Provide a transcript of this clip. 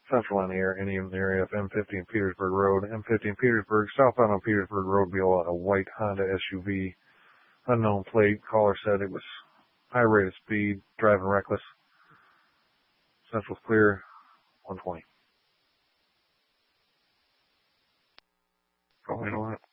Central in the area, in the area of M50 and Petersburg Road. M50 and Petersburg, southbound on Petersburg Road, below a white Honda SUV. Unknown plate. Caller said it was high rate of speed, driving reckless. Central's clear, 120. Call me on it.